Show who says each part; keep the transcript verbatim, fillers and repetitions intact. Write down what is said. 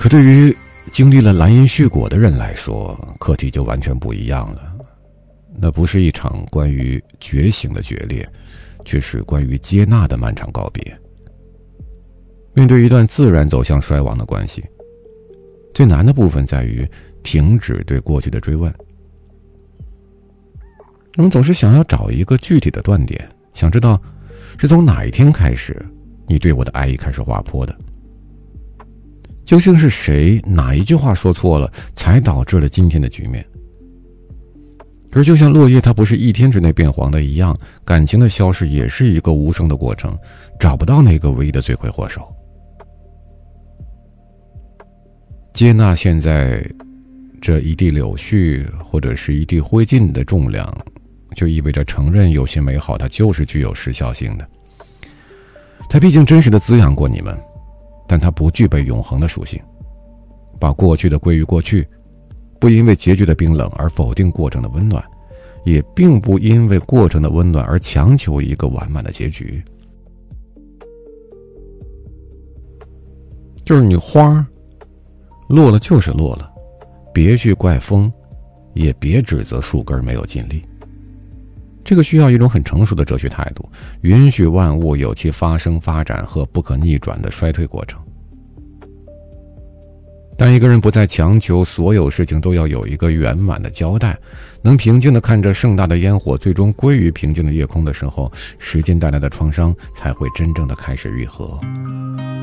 Speaker 1: 可对于经历了蓝因絮果的人来说，课题就完全不一样了。那不是一场关于觉醒的决裂，却是关于接纳的漫长告别。面对一段自然走向衰亡的关系，最难的部分在于停止对过去的追问。我们总是想要找一个具体的断点，想知道是从哪一天开始，你对我的爱意开始滑坡的。究竟是谁哪一句话说错了，才导致了今天的局面？可是就像落叶它不是一天之内变黄的一样，感情的消逝也是一个无声的过程，找不到那个唯一的罪魁祸首。接纳现在这一地柳絮或者是一地灰烬的重量，就意味着承认有些美好它就是具有时效性的。它毕竟真实的滋养过你们，但它不具备永恒的属性。把过去的归于过去，不因为结局的冰冷而否定过程的温暖，也并不因为过程的温暖而强求一个完满的结局。就是你花落了就是落了，别去怪风，也别指责树根没有尽力。这个需要一种很成熟的哲学态度，允许万物有其发生发展和不可逆转的衰退过程。当一个人不再强求所有事情都要有一个圆满的交代，能平静地看着盛大的烟火最终归于平静的夜空的时候，时间带来的创伤才会真正的开始愈合。